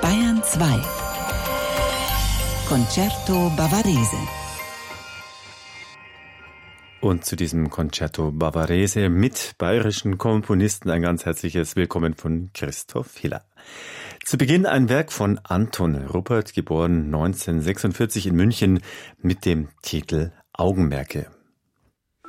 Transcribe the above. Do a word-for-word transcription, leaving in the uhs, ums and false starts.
Bayern zwei. Concerto Bavarese. Und zu diesem Concerto Bavarese mit bayerischen Komponisten ein ganz herzliches Willkommen von Christoph Hiller. Zu Beginn ein Werk von Anton Ruppert, geboren neunzehnhundertsechsundvierzig in München, mit dem Titel Augenmerke.